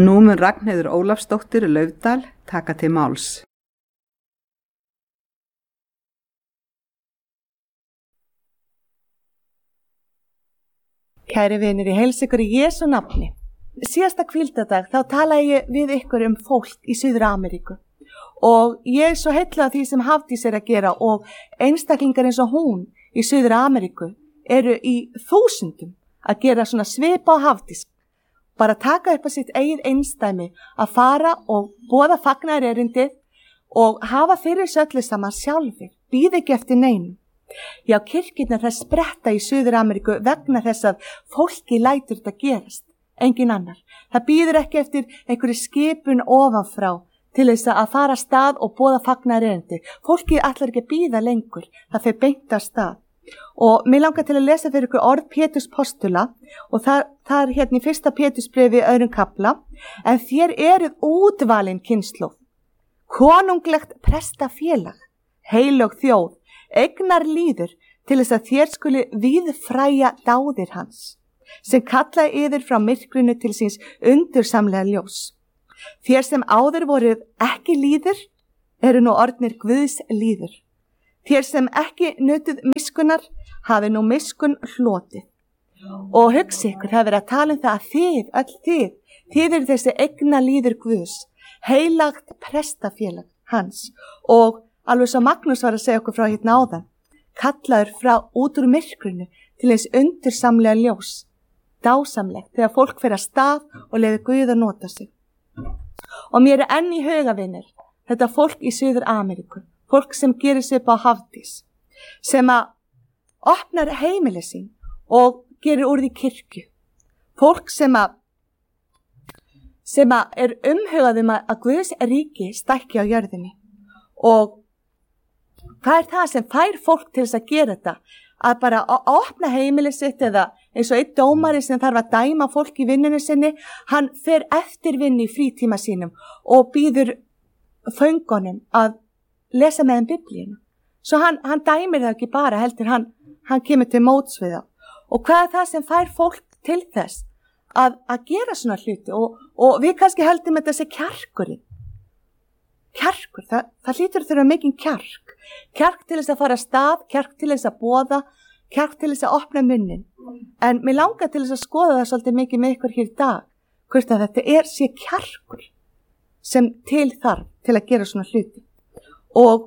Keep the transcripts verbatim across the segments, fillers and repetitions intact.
Nú mun Ragnheiður Ólafsdóttir Laufdal taka til máls. Kæri vinir, ég heilsa ykkur í Jesú nafni. Síðasta hvíldadag þá talaði ég við ykkur um fólk í Suður-Ameríku og ég er svo heillað því sem Hafdís er að gera og einstaklingar eins og hún í Suður-Ameríku eru í þúsundum að gera svona svipa á Hafdís. Bara taka upp að sitt eigið einstæmi að fara og boða fagnaðarerindið og hafa fyrir þessu öllu saman sjálfir, bíða ekki eftir neinum. Já, kirkjurnar þess spretta í Suður-Ameríku vegna þess að fólki lætur þetta gerast, engin annar. Það bíður ekki eftir einhverju skipun ofanfrá til þess að fara af stað og boða fagnaðarerindi. Fólki ætlar ekki að bíða lengur, það fer beint af stað. Og mér langar til að lesa fyrir ykkur orð Péturs postula og það, það er hérna í fyrsta Pétursbréfi öðrum kafla. En þér eruð útvalin kynslóð, konunglegt prestafélag, heilög þjóð, eignar líður til þess að þér skuli víðfræja dáðir hans, sem kallaði yður frá myrkrinu til síns undursamlega ljós. Þér sem áður voruð ekki líður, eru nú orðnir Guðs líður. Þér sem ekki nutuð miskunnar, hafi nú miskun hlotið. Og hugsi ykkur, það er verið að tala um það að þið, öll þið, þið eru þessi eigna líður Guðs, heilagt prestafélag hans. Og alveg svo Magnús var að segja okkur frá hérna áðan, kallaður frá út úr myrkrinu til eins undursamlega ljós, dásamlegt, þegar fólk fer að stað og leiði Guð að nota sig. Og mér er enn í hugavinir, þetta fólk í Suður-Ameríku, fólk sem gerir sig upp á Hafdís, sem að opnar heimili sín og gerir úr því kirkju. Fólk sem að, sem að er umhugað um að Guðs ríki stækki á jörðinni. Og hvað er það sem fær fólk til þess að gera þetta? Að bara að opna heimili sitt eða eins og einn dómari sem þarf að dæma fólk í vinnunni sinni, hann fer eftir vinnu í frítíma sínum og býður föngunum að lesa með þeim biblíuna. Svo hann, hann dæmir það ekki bara, heldur hann, hann kemur til móts við það. Og hvað er það sem fær fólk til þess að, að gera svona hluti? Og, og við kannski heldum þetta sé kjarkurinn. Kjarkur, það, það hlýtur þurfa mikinn kjark. Kjark til þess að fara að stað, kjark til þess að boða, kjark til þess að opna munnin. En mér langar til þess að skoða það svolítið mikið með ykkur hér í dag. Hvort að þetta er sé kjarkur sem til þarf til að gera svona hluti. Og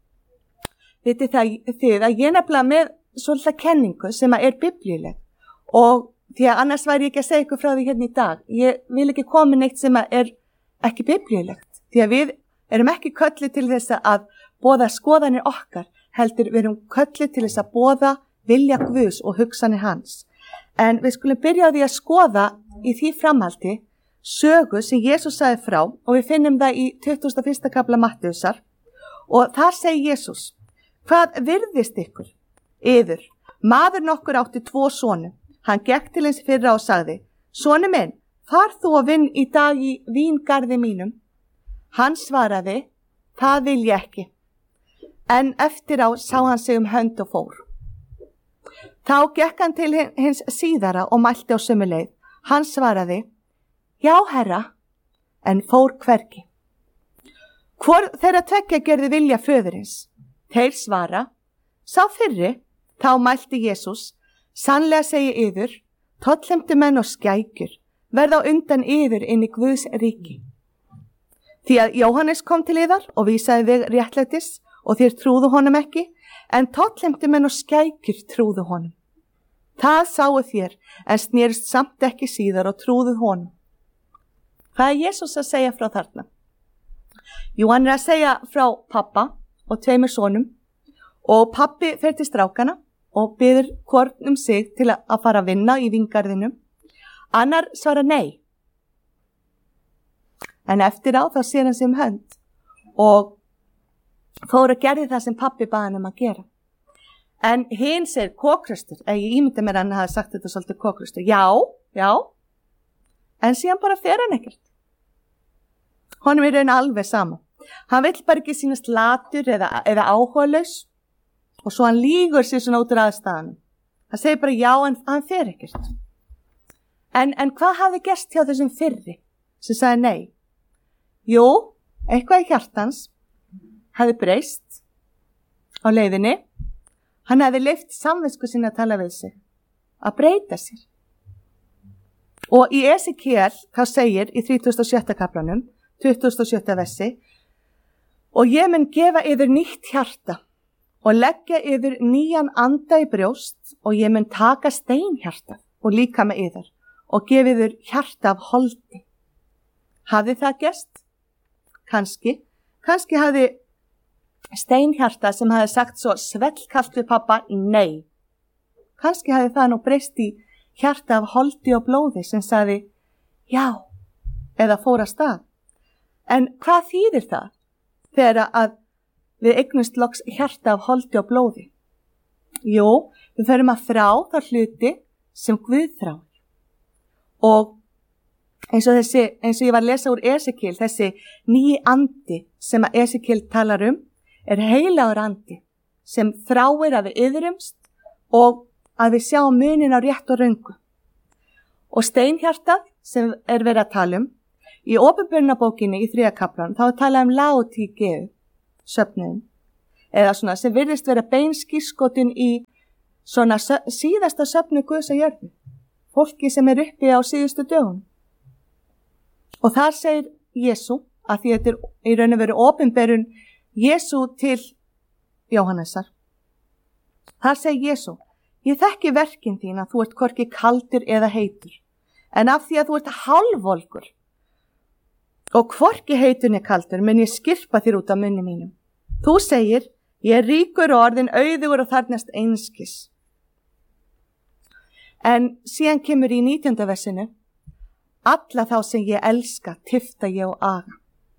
vitið það þið að ég nefnilega með svolítið kenningu sem að er biblíuleg og því að annars væri ég ekki að segja ykkur frá því hérna í dag. Ég vil ekki koma neitt sem að er ekki biblíulegt því að við erum ekki kölluð til þess að boða skoðanir okkar, heldur við erum kölluð til þess að boða vilja Guðs og hugsanir hans. En við skulum byrja á því að skoða í því framhaldi sögu sem Jesús sagði frá og við finnum það í tuttugasta og fyrsta kafla Mattheusar. Og þar segir Jesús, hvað virðist ykkur? Yður, maður nokkur átti tvo sonu. Hann gekk til hins fyrra og sagði, sonu minn, far þú og vinn í dag í víngarði mínum. Hann svaraði, það vil ég ekki. En eftir á sá hann sig um hönd og fór. Þá gekk hann til hins síðara og mælti á sömu leið. Hann svaraði, já herra, en fór hvergi. Hvor þeirra tveggja gerði vilja föðurins? Þeir svara, sá fyrri, þá mælti Jesús, sannlega segi yður, tollheimtu menn og skækjur, verða á undan yður inn í Guðs ríki. Því að Jóhannes kom til yðar og vísaði þig réttlætis og þér trúðu honum ekki, en tollheimtu menn og skækjur trúðu honum. Það sáu þér, en snerist samt ekki síðar og trúðu honum. Hvað er Jesús að segja frá þarna? Jú, hann er að segja frá pappa og tveimur sonum og pappi fer til strákana og biður hvorn um sig til að fara að vinna í víngarðinum. Annar svara nei. En eftir á þá sér hann sig um hönd og fór að gerði það sem pappi baði hann um að gera. En hinn segir kókröstur, eða ég ímynda mér hann hafi sagt þetta svolítið kókröstur. Já, já, en síðan bara fer hann ekkert. Honum er raun alveg sama. Hann vill bara ekki sýnast latur eða, eða áhugalaus og svo hann lýgur sér svona út úr aðstæðanum. Hann segir bara já en hann fer ekkert. En, en hvað hafði gerst hjá þessum fyrri sem sagði nei. Jú, eitthvað í hjartans hafði breyst á leiðinni. Hann hafði leyft samvisku sinni að tala við sig, að breyta sér. Og í Esekiel þá segir í þrítugasta og sjötta kaflanum, tuttugasta og sjötta versi, og ég mun gefa yfir nýtt hjarta og leggja yfir nýjan anda í brjóst og ég mun taka steinhjarta og líka með yfir og gefa yfir hjarta af holdi. Hafði það gerst? Kanski. Kanski hafði steinhjarta sem hafði sagt svo svellkalt við pappa, nei. Kanski hafði það nú breyst í hjarta af holdi og blóði sem sagði já, eða fór að stað. En hvað þýðir það þegar að við eignumst loks hjarta af holdi og blóði? Jú, við förum að þrá þá hluti sem Guð þrá. Og eins og, þessi, eins og ég var að lesa úr Esekiel, þessi nýji andi sem að Esekiel talar um, er heilagur andi sem þráir að við yðrumst og að við sjáum munin á rétt og röngu. Og steinhjartað sem er verið að tala um, í Opinberunarbókinni í þriðja kaflan, þá er talað um Laodíkeu, söfnuðin, eða svona sem virðist vera beinskírskotun í svona síðasta söfnu Guðs á jörðu, fólki sem er uppi á síðustu dögum. Og þar segir Jesú, að því þetta er í raun og veru opinberun Jesú til Jóhannesar. Þar segir Jesú, ég þekki verkin þín að þú ert hvorki kaldur eða heitur, en af því að þú ert hálfvolgur og hvorki heitur ne kaldur mun ég skirpa þér út af munni mínum. Þú segir, ég er ríkur og orðin auðugur og þarnast einskis. En síðan kemur í nítjánda versinu, alla þá sem ég elska, tifta ég og aga.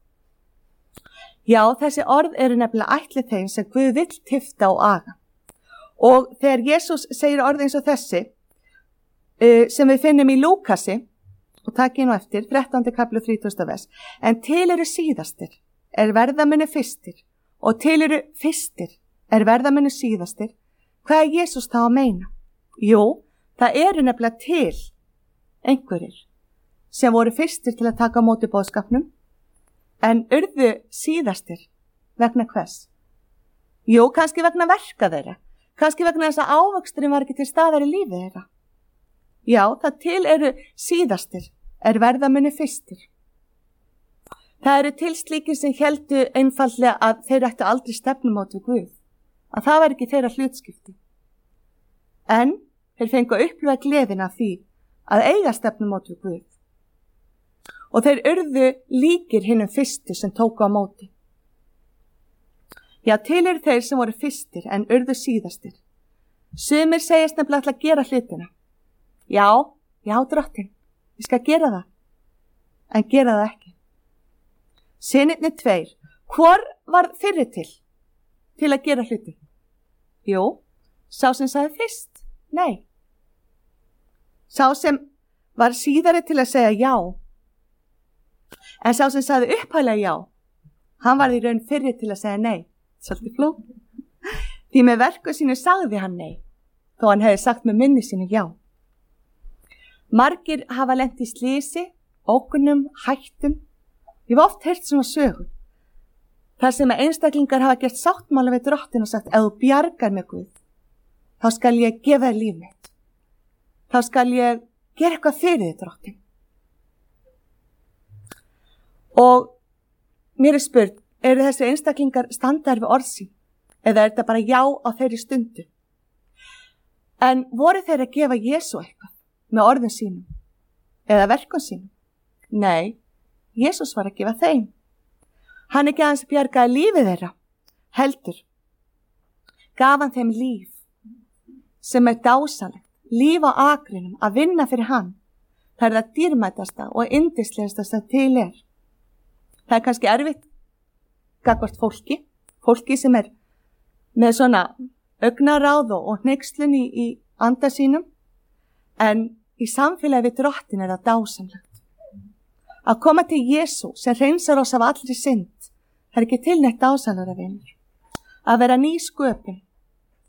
Já, þessi orð eru nefnilega ætlið þeim sem Guð vill tifta og aga. Og þegar Jesús segir orð eins og þessi, uh, sem við finnum í Lúkasi, og takk ég nú eftir, þrettándi kafli þrítugasta vers, en til eru síðastir, er verðamunu fyrstir, og til eru fyrstir, er verðamunu síðastir. Hvað er Jesús þá að meina? Jú, það eru nefnilega til einhverjir sem voru fyrstir til að taka á móti boðskapnum, en urðu síðastir vegna hvers? Jú, kannski vegna verka þeirra, kannski vegna þess að ávöxturinn var ekki til staðar í lífi þeirra. Já, það til eru síðastir, er verðamunu fyrstir. Það eru til slíkir sem héldu einfaldlega að þeir ættu aldrei stefnumót við Guð, að það var ekki þeirra hlutskipti. En þeir fengu að upplifa gleðina af því að eiga stefnumót við Guð. Og þeir urðu líkir hinnum fyrstu sem tóku á móti. Já, til eru þeir sem voru fyrstir en urðu síðastir. Sumir segjast nefnilega ætla að gera hlutina. Já, já, drottin, ég skal gera það, en gera það ekki. Synirnir tveir, hvor var fyrri til, til að gera hlutin? Jú, sá sem sagði fyrst, nei. Sá sem var síðari til að segja já, en sá sem sagði upphælega já, hann var í raun fyrri til að segja nei. Svolítið flók. Því með verku sínu sagði hann nei, þó hann hefði sagt með minni sínu já. Margir hafa lent í slysi, ógnum, hættum. Ég hef oft heyrt svona sögur. Þar sem að einstaklingar hafa gert sáttmála við drottin og sagt, ef þú bjargar mig Guð, þá skal ég gefa þér líf mitt. Þá skal ég gera eitthvað fyrir þig, drottin. Og mér er spurt, eru þessi einstaklingar standaðir við orð sín, eða er þetta bara já á þeirri stundu? En voru þeir að gefa Jesú eitthvað með orðum sínum, eða verkum sínum? Nei, Jesús var að gefa þeim. Hann ekki aðeins bjargaði lífið þeirra, heldur. Gaf hann þeim líf, sem er dásalegt, líf á akrinum, að vinna fyrir hann. Það er það dýrmætasta og yndislegasta sem til er. Það er kannski erfitt gagnvart fólki, fólki sem er með svona augnaráð og hneykslun í, í anda sínum, en í samfélagi við drottin er það dásamlegt. Að koma til Jesú sem hreinsar oss af allri synd, það er ekki tilnætt dásamlega vinur. Að vera ný sköpun,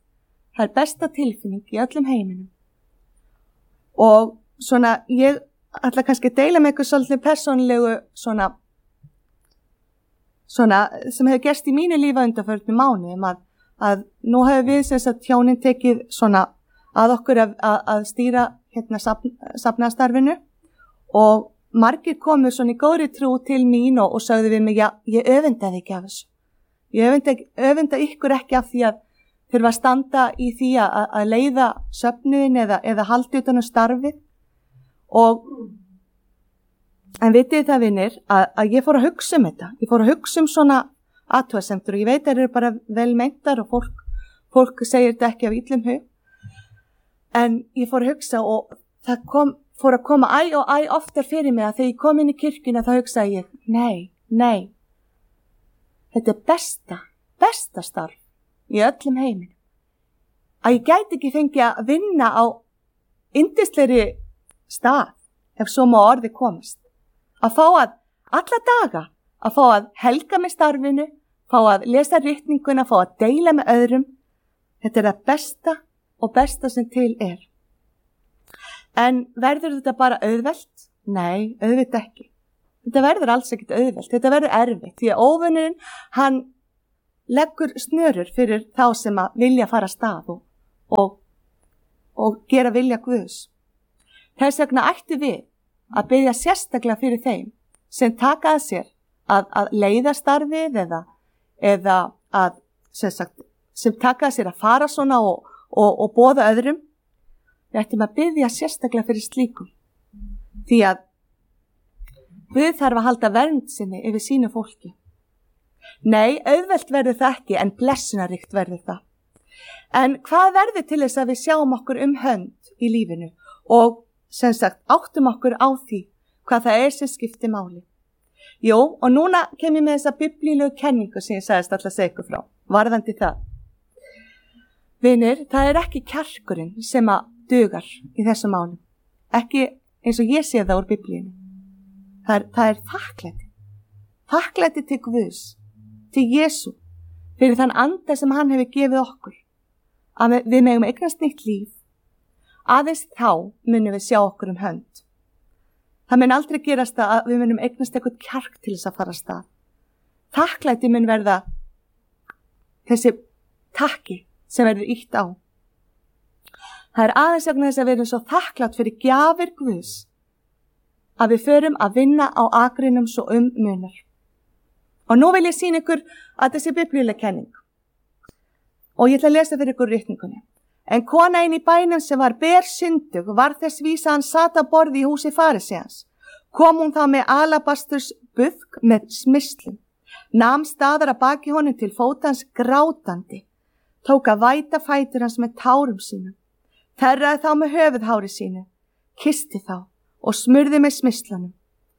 það er besta tilfinning í öllum heiminum. Og svona ég ætla kannski að deila með ykkur svolítið persónlegu svona, svona sem hefur gerst í mínu lífi undanförnum mánuðum að, að nú hefur við sem sagt hjónin tekið svona að okkur að, að, að stýra hérna safn, safnaðarstarfinu og margir komu svona í góðri trú til mín og, og sagði við mig, já, ég öfundaði ekki af þessu. Ég öfunda, öfunda ykkur ekki af því að þurfa að standa í því að, að leiða söfnuðin eða, eða haldi utan á starfið. Og, en vitið það vinir, að, að ég fór að hugsa um þetta. Ég fór að hugsa um svona athugasemdir og ég veit að það eru bara vel meintar og fólk, fólk segir þetta ekki af illum hug. En ég fór að hugsa og það kom, fór að koma æ og æ oftar fyrir mig að þegar ég kom inn í kirkjuna þá hugsaði ég, nei, nei, þetta er besta, besta starf í öllum heiminum. Að ég gæti ekki fengið að vinna á yndislegri stað, ef svo má orði komast. Að fá að, alla daga, að fá að helga með starfinu, fá að lesa ritninguna, fá að deila með öðrum. Þetta er það besta og besta sem til er. En verður þetta bara auðvelt? Nei, auðvitað ekki. Þetta verður alls ekkert auðvelt, þetta verður erfitt. Því að óvinurinn, hann leggur snörur fyrir þá sem að vilja fara stað og, og, og gera vilja Guðs. Þess vegna ættu við að biðja sérstaklega fyrir þeim sem taka að sér að, að leiða starfið eða, eða að, sem sagt, sem taka að sér að fara svona og, og, og boða öðrum. Við ættum að biðja sérstaklega fyrir slíkum. Því að Guð þarf að halda vernd sinni yfir sínu fólki. Nei, auðvelt verður það ekki, en blessunarríkt verður það. En hvað verður til þess að við sjáum okkur um hönd í lífinu og sem sagt áttum okkur á því hvað það er sem skiptir máli? Jú, og núna kem ég með þessa biblíulegu kenningu sem ég sagðist alltaf að segja ykkur frá, varðandi það. Vinir, það er ekki kjarkurinn sem að dugar í þessu málum. Ekki eins og ég sé það úr biblíunni. Það er, það er þakklæti. Þakklæti til Guðs, til Jesú, fyrir þann anda sem hann hefur gefið okkur. Að við, við megum eignast nýtt líf. Aðeins þá munum við sjá okkur um hönd. Það mun aldrei gerast að við munum eignast eitthvað kjark til þess að fara af stað. Þakklæti mun verða þessi takki sem verður ýtt á. Það er aðeins vegna þess að við erum svo þakklátt fyrir gjafir Guðs að við förum að vinna á akrinum svo um munar. Og nú vil ég sýna ykkur að þessi biblíuleg kenning. Og ég ætla að lesa fyrir ykkur ritningunni. En kona inn í bænum sem var bersynddug var þess vísa hann sat að borði í húsi farisæans. Kom hún þá með alabasturs buðk með smislum. Nam staðar að baki honum til fótans grátandi. Tók að væta fætur hans með tárum sínum. Þerraði þá með höfuðhári sínu. Kisti þá og smurði með smislanum.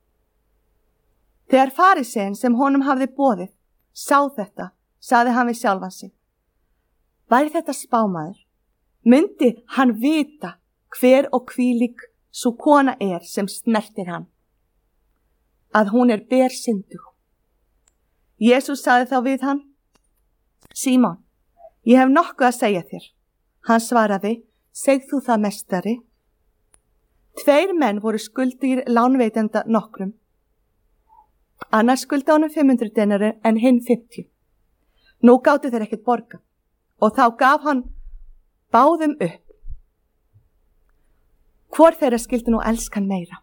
Þegar farisæinn sem honum hafði boðið sá þetta, saði hann við sjálfan sig. Væri þetta spámaður? Myndi hann vita hver og hvílík sú kona er sem snertir hann? Að hún er bersynddug. Jesús saði þá við hann, Símon, ég hef nokkuð að segja þér. Hann svaraði, segð þú það mestari? Tveir menn voru skuldigir lánveitenda nokkrum. Annars skulda honum fimm hundruð denari en hinn fimmtíu. Nú gátu þeir ekkert borga og þá gaf hann báðum upp. Hvor þeirra skildi nú elskan meira?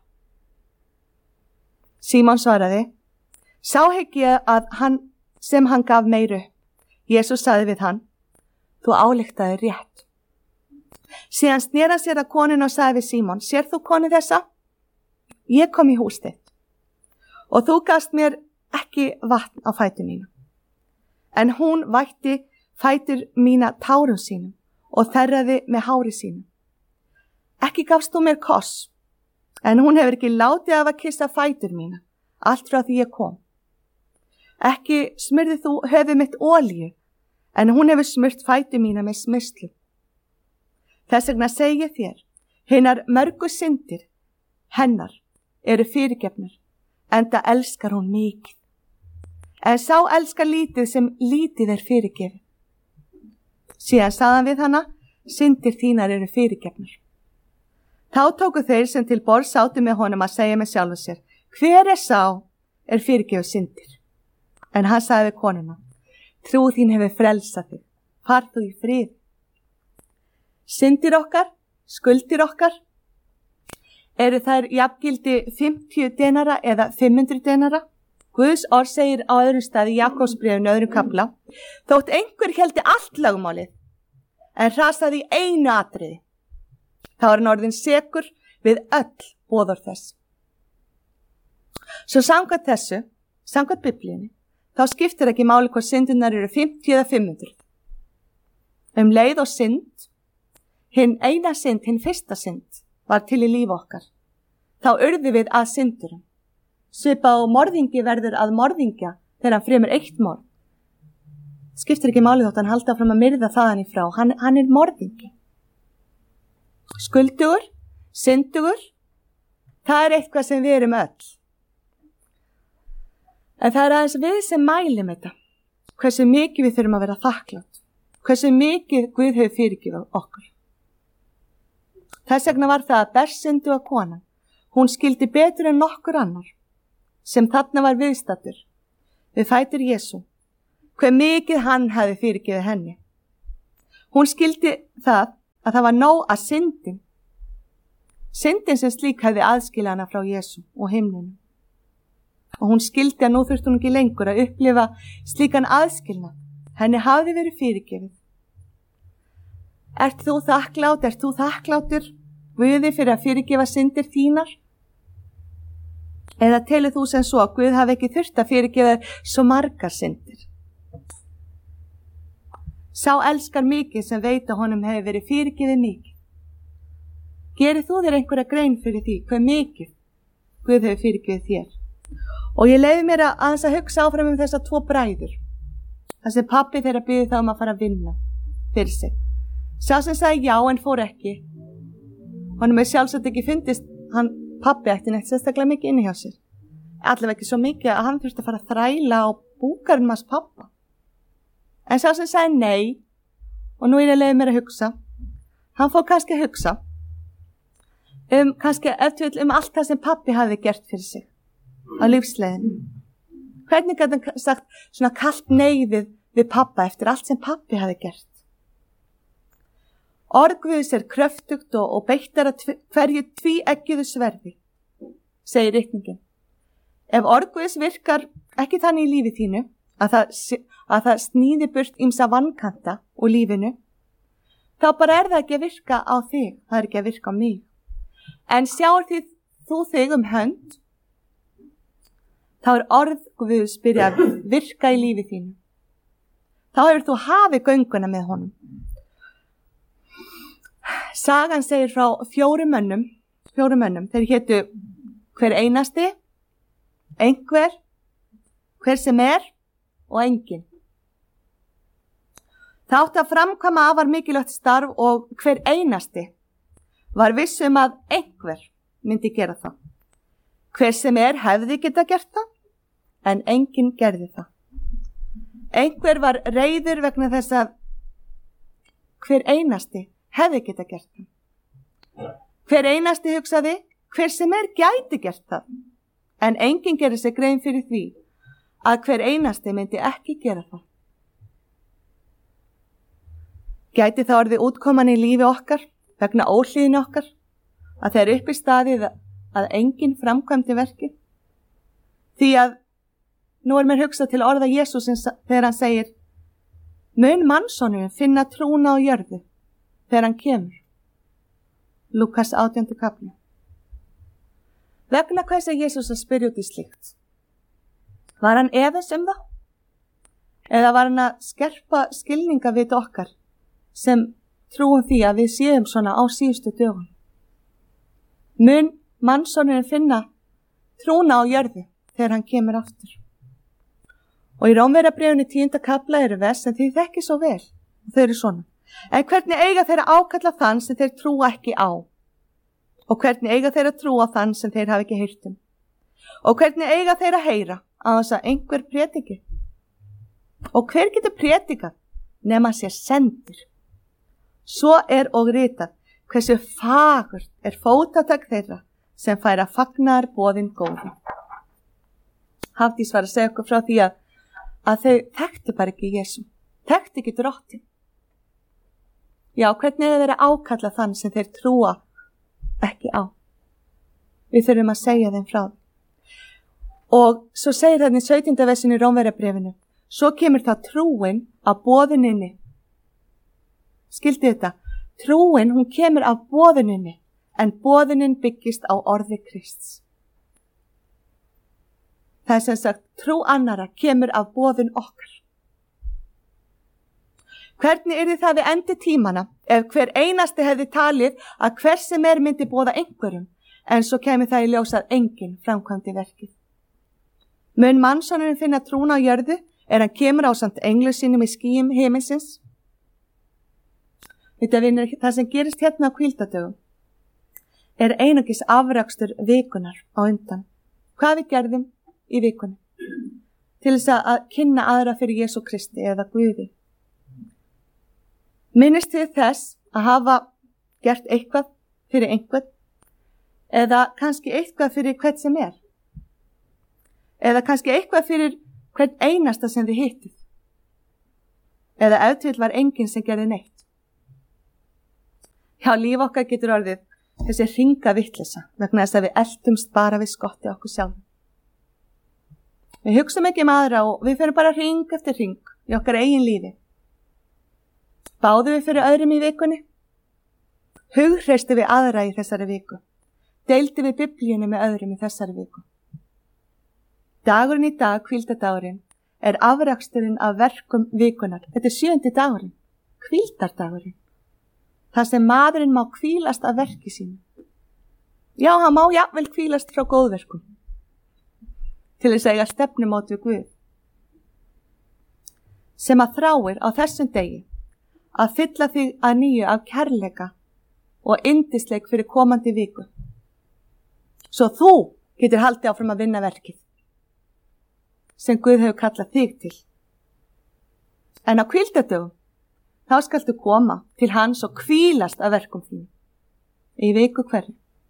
Símon svaraði, sá hygg ég að hann sem hann gaf meiru. Jesús sagði við hann, þú ályktaði rétt. Síðan snera sér að konun og sagði við Símon, sér þú konu þessa? Ég kom í hús þitt og þú gafst mér ekki vatn á fætur mínu. En hún vætti fætur mína tárum sínum og þerraði með hári sínum. Ekki gafst þú mér koss, en hún hefur ekki látið af að kissa fætur mína, allt frá því ég kom. Ekki smurði þú höfuð mitt olíu, en hún hefur smurt fætur mína með smyrslu. Þess vegna segi ég þér, hinar mörgu syndir hennar eru fyrirgefnar, enda elskar hún mikið. En sá elskar lítið sem lítið er fyrirgefið. Síðan sagði hann við hana, syndir þínar eru fyrirgefnar. Þá tóku þeir sem til borðs sátu með honum að segja með sjálfum sér, hver er sá er fyrirgefið syndir? En hann sagði við konuna, trú þín hefur frelsað þig, far þú í frið. Syndir okkar, skuldir okkar, eru þær jafngildi fimmtíu denara eða fimm hundruð denara? Guðs orð segir á öðrum stað í Jakobsbréfinu öðrum kafla, þótt einhver héldi allt lögmálið, en hrasaði í einu atriði. Þá er hann orðinn sekur við öll boðorð þess. Svo samkvæmt þessu, samkvæmt Biblíunni, þá skiptir ekki máli hvað syndirnar eru fimmtíu eða fimm hundruð. Um leið og synd, hinn eina synd, hinn fyrsta synd, var til í lífi okkar. Þá urðum við að syndurum. Svipað og morðingi verður að morðingja þegar hann fremur eitt morð. Skiptir ekki máli þótt hann halda fram að myrða þaðan í frá. Hann, hann er morðingi. Skuldugur, syndugur, það er eitthvað sem við erum öll. En það er aðeins við sem mælum þetta. Hversu mikið við þurfum að vera þakklátt. Hversu mikið Guð hefur fyrirgefið okkur. Þess vegna var það að bersynduga konan. Hún skildi betur en nokkur annar, sem þarna var viðstattur, við fætur Jesú, hver mikið hann hafi fyrirgefið henni. Hún skildi það að það var nóg að syndin, syndin sem slík hefði aðskilja hana frá Jesú og himninu. Og hún skildi að nú þurfti hún ekki lengur að upplifa slíkan aðskilnað, henni hafði verið fyrirgefið. Ert þú þakklátt, ert þú þakklátur Guði fyrir að fyrirgefa syndir þínar? Eða telur þú sem svo að Guð hafi ekki þurft að fyrirgefa svo margar syndir? Sá elskar mikið sem veit að honum hefur verið fyrirgefið mikið. Gerir þú þér einhverja grein fyrir því hver mikið Guð hefur fyrirgefið þér? Og ég leiði mér að aðeins að hugsa áfram um þessa tvo bræður. Það sem pabbi þeirra biði þá um að fara að vinna fyrir sig. Sá sem sagði já en fór ekki. Honum er sjálfsagt ekki fundist hann pabbi ætti neitt sérstaklega mikið inni hjá sér. Allavega ekki svo mikið að hann þurfti að fara að þræla á búkarinn hans pappa. En sá sem sagði nei, og nú er ég leiði mér að hugsa, hann fór kannski að hugsa um, kannski eftir um allt það sem pabbi hafi gert fyrir sig á lífsleiðinu. Hvernig gæti hann sagt svona kalt nei við, við pappa eftir allt sem pabbi hafi gert? Orð Guðs er kröftugt og, og beittar að tv- hverju tvíeggjuðu sverði, segir ritningin. Ef orð Guðs virkar ekki þannig í lífi þínu að það, að það sníði burt ýmsa vankanta úr lífinu, þá bara er það ekki að virka á þig, það er ekki að virka á mig. En sjáur því þú þig um hönd, þá er orð Guðs byrja að virka í lífi þínu. Þá hefur þú hafið gönguna með honum. Sagan segir frá fjórum mönnum, fjórum mönnum, þeir hétu hver einasti, einhver, hver sem er og enginn. Það átti að framkvæma afar mikilvægt starf og hver einasti var viss um að einhver myndi gera það. Hver sem er hefði geta gert það, en enginn gerði það. Einhver var reiður vegna þess að hver einasti hefði geta gert það. Hver einasti hugsaði, hver sem er gæti gert það, en enginn gerir sig grein fyrir því að hver einasti myndi ekki gera það. Gæti það orðið útkoman í lífi okkar, vegna óhlýðinu okkar, að þeir upp í staðið að enginn framkvæmdi verkið? Því að nú er mér hugsað til orða Jesús þegar hann segir, mun mannsonurinn finna trúna á jörðu þegar hann kemur. Lúkas átjándu kafli. Vegna hvers er Jesús að spyrja út í slíkt? Var hann efins um það? Eða var hann að skerpa skilninga við okkar sem trúum því að við séum svona á síðustu dögum? Mun mannsonurinn finna trúna á jörðu þegar hann kemur aftur? Og í Rómverjabréfinu tíunda kafla eru vers sem þið þekkið svo vel. Þau eru svona. En hvernig eiga þeir að ákalla þann sem þeir trúa ekki á? Og hvernig eiga þeir að trúa þann sem þeir hafa ekki heyrt um? Og hvernig eiga þeir að heyra að þess að einhver prédiki? Og hver getur prédikað nema sér sendir? Svo er og ritað, hversu fagurt er fótatak þeirra sem færa fagnar boðin góðum. Hafdís var að segja okkur frá því að, að þau þekktu bara ekki Jesú, þekktu ekki drottin. Já, hvernig er þeirra ákalla þann sem þeir trúa ekki á? Við þurfum að segja þeim frá. Og svo segir hann í sautjánda versinu í Rómverjabréfinu, svo kemur það trúin af boðuninni. Skildi þetta? Trúin, hún kemur af boðuninni, en boðunin byggist á orði Krists. Það er sem sagt, trú annara kemur af boðun okkar. Hvernig yrði það við endi tímana ef hver einasti hefði talið að hver sem er myndi boða einhverjum, en svo kemur það í ljós að enginn framkvæmdi verkið. Mun mannsonurinn finna trúna á jörðu er hann kemur ásamt englu sínum í skýjum himinsins? Þetta vinur, það sem gerist hérna á hvíldardögum er einungis afrakstur vikunar á undan. Hvað við gerðum í vikunni til þess að kynna aðra fyrir Jesú Kristi eða Guði. Minnist þið þess að hafa gert eitthvað fyrir einhvern eða kannski eitthvað fyrir hvern sem er eða kannski eitthvað fyrir hvern einasta sem þið hittið eða ef til var enginn sem gerði neitt. Já, líf okkar getur orðið þessi hringa vitleysa vegna þess að við eltumst bara við skotti okkur sjálf. Við hugsum ekki um aðra og við fyrir bara hring eftir hring í okkar eigin lífi. Báðum við fyrir öðrum í vikunni? Hughreystu við aðra í þessari viku? Deildi við biblíunni með öðrum í þessari viku? Dagurinn í dag, hvíldardagurinn, er afraksturinn af verkum vikunar. Þetta er sjöundi dagurinn, hvíldardagurinn. Það sem maðurinn má hvílast af verki sínu. Já, hann má jafnvel hvílast frá góðverkum. Til þess að eiga stefnumót við Guð. Sem að þráir á þessum degi að fylla þig að nýju af kærleika og yndisleik fyrir komandi viku. Svo þú getur haldið áfram að vinna verkið sem Guð hefur kallað þig til. En á hvíldardögum þá skaltu koma til hans og hvílast af verkum þín í viku hverju.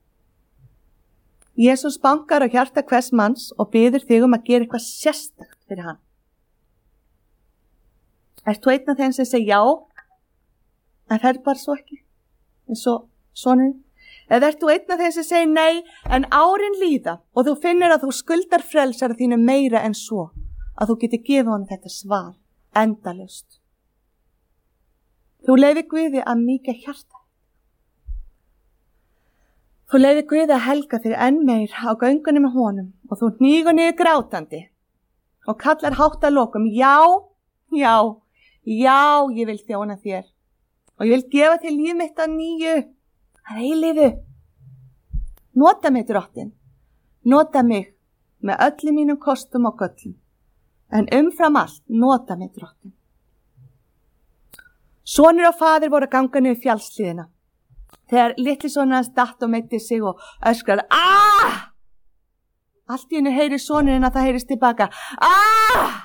Jesús bankar á hjarta hvers manns og biður þig um að gera eitthvað sérstakt fyrir hann. Ert þú einn af þeim sem segir já, en fer bara svo ekki, en svo sonurinn? Eða ert þú einn af þeim sem segir nei, en árin líða og þú finnir að þú skuldar frelsara þínu meira en svo, að þú getur gefið honum þetta svar, endalaust. Þú leyfir Guði að mýkja hjarta. Þú leyfir Guði að helga þér enn meir á göngunum með honum og þú hnígur niður grátandi og kallar hátt að lokum, já, já, já, ég vil þjóna þér. Og ég vil gefa þér líf mitt að nýju, að eilífu. Nota mig, drottin. Nota mig með öllum mínum kostum og göllum. En umfram allt, nota mig, drottin. Sonur og faðir voru að ganga niður fjallshlíðina. Þegar litli sonur hans datt og meiddi sig og öskraði, aah! Allt í henni heyri sonurinn að það heyrist tilbaka, aah!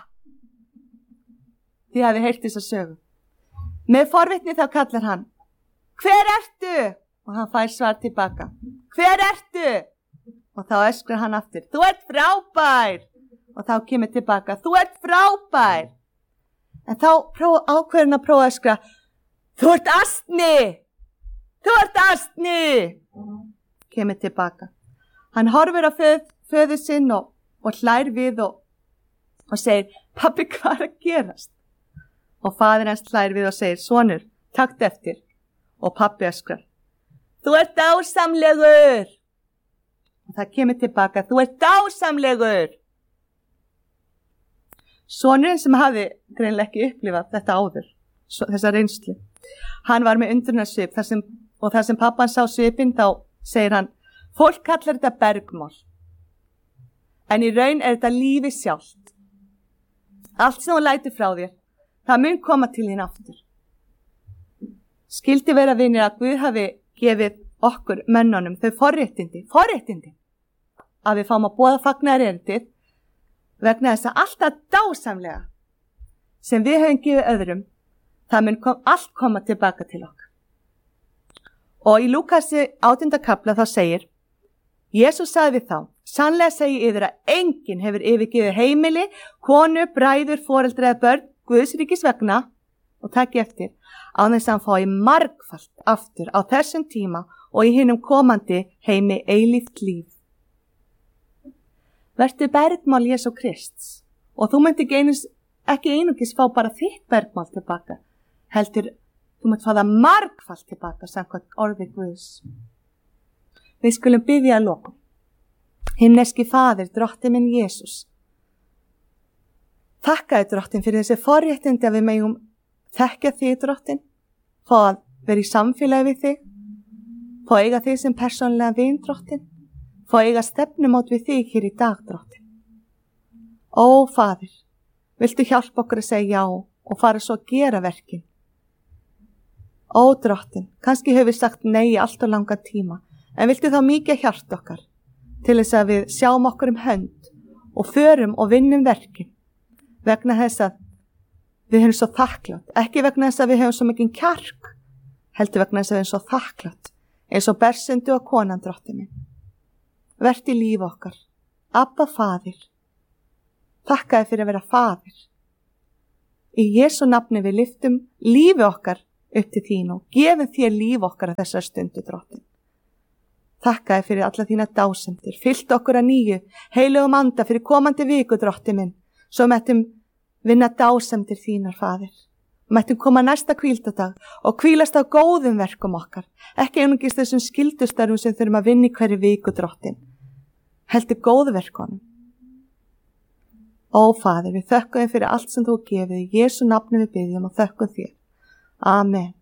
Þið hafi heyrt þessa sögu. Með forvitni þá kallar hann, hver ertu? Og hann fær svar tilbaka, hver ertu? Og þá öskrar hann aftur, þú ert frábær. Og þá kemur tilbaka, þú ert frábær. En þá ákveður hann að prófa að öskra, þú ert astni, þú ert astni. Kemur tilbaka. Hann horfir á föð, föður sinn og, og hlær við og, og segir, pabbi, hvað er að gerast? Og faðir hans hlær við og segir, sonur, takt eftir. Og pabbi öskrar, þú ert dásamlegur. Og það kemur tilbaka, þú ert dásamlegur. Sonurinn sem hafi greinilega ekki upplifað þetta áður, þessa reynslu, hann var með undrunarsvip og þar sem pappan sá svipinn þá segir hann, fólk kallar þetta bergmál. En í raun er þetta lífi sjálft. Allt sem þú lætur frá þér, það mun koma til þín aftur. Skildi vera vinir að Guð hafi gefið okkur mönnunum þau forréttindi, forréttindi, að við fáum að boða fagnaðarerindið vegna þess að alltaf dásamlega sem við höfum gefið öðrum, það mun kom, allt koma tilbaka til okkar. Og í Lúkasi átjánda kafla þá segir, Jesús sagði við þá, sannlega segi yfir að enginn hefur yfirgefið heimili, konu, bræður, foreldra eða börn, Guðs ríkis vegna, og takk eftir, á þess að hann fái margfalt aftur á þessum tíma og í hinum komandi heimi eilíft líf. Vertu bergmál Jesú Krists og þú myndi ekki, einus, ekki einungis fá bara þitt bergmál tilbaka, heldur þú myndi fá það margfalt tilbaka samkvæmt orði Guðs. Við skulum biðja að lokum. Himneski Faðir, drottinn minn Jesús. Þakkaði drottinn fyrir þessi forréttindi að við megum þekkja þig, drottinn, fá að vera í samfélagi við þig, fá að eiga þig sem persónlega vin, drottinn, fá að eiga stefnumót við þig hér í dag, drottinn. Ó, Faðir, viltu hjálpa okkur að segja já og fara svo að gera verkin? Ó, drottinn, kannski höfum við sagt nei í allt og langa tíma, en viltu þá mikið hjálpa okkar til þess að við sjáum okkur um hönd og förum og vinnum verkin vegna þess að við höfum svo þakklátt, ekki vegna þess að við höfum svo mikinn kjark, heldur vegna þess að við höfum svo þakklátt, eins og bersendu og konan, drottinn minn. Vert í líf okkar, Abba Faðir. Þakkaði fyrir að vera Faðir. Í Jesú nafni við lyftum lífi okkar upp til þín og gefum þér líf okkar að þessar stundu, drottinn. Þakkaði fyrir alla þína dásemdir, fyllt okkur að nýju, heilugum anda fyrir komandi viku, drottinn minn, svo mættum vinna dásemdir þínar, Faðir. Mættum koma næsta hvíldadag og hvílast á góðum verkum okkar, ekki einungis þessum skyldustarfum sem þurfum að vinna í hverju viku, drottinn. Heldur góðverkunum. Ó, Faðir, við þökkum þér fyrir allt sem þú gefið, í Jesú nafni við biðjum og þökkum þér. Amen.